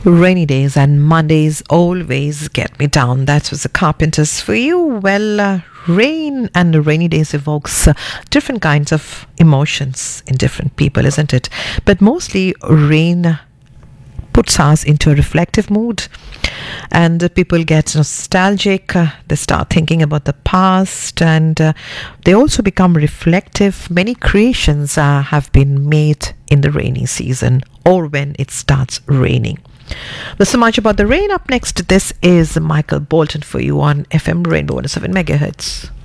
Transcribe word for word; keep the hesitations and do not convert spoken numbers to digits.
Rainy days and Mondays always get me down. That was the Carpenters for you. Well, uh, rain and rainy days evokes uh, different kinds of emotions in different people, isn't it? But mostly rain puts us into a reflective mood, and uh, people get nostalgic. Uh, they start thinking about the past, and uh, they also become reflective. Many creations uh, have been made in the rainy season or when it starts raining. There's so much about the rain. Up next, this is Michael Bolton for you on F M Rainbow one oh seven megahertz.